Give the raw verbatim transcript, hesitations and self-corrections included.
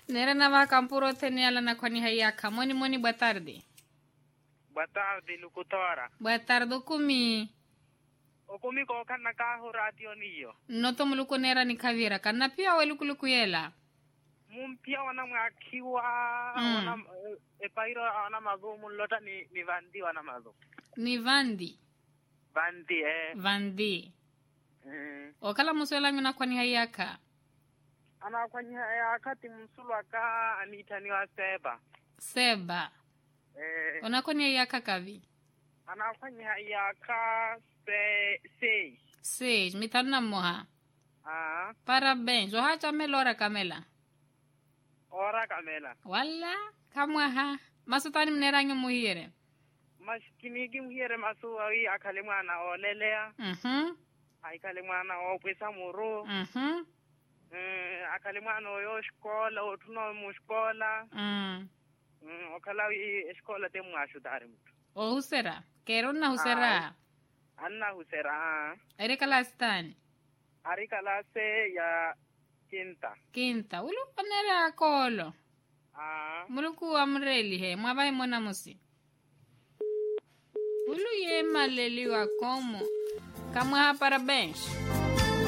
Nera na vaca puro teniala na kwani hayaka. Moni moni boa tarde. Boa tarde, locutora. Boa tarde, kumi. O kumi ko kan nakaho radio niyo. No to muluko nera ni kavira. Kana pia we lukuluku yela. Mumpia wana mwakiwa Mm. wana e pairo wana mago mulota ni ni vandi wana mago. Ni vandi. Vandi eh. Vandi. Mm. Okala muswela ngina kwani hayaka. Ana kwanya ya kati msulu aka anita ni wa seba. Seba. Eh. Ona kwani hayaka kavi. Ana kwanya ya ka se sei. Seis, mitana moha. Ah. Parabéns. O hacha melora kamela. Ora kamela. Wala. Kamwa ha. Masutani mnerange muhire. Mashkinigi mhiere masu awi akale mwana olelea. Mhm. Aikale mwana opwesa muru. Mhm. Mm, akale mwana oyo shkola otuno mu shkola. Mm. Mm, okala i shkola te mu ashudari mtu. O husera. Kero na husera. Anna husera. Ere kalastani. Ari kala se ya quinta. Quinta. Ulu panera kolo. Ah. Muluku amreli he. Mwabai mona musi. Ulu ye maleli wa como. Kamwa parabéns.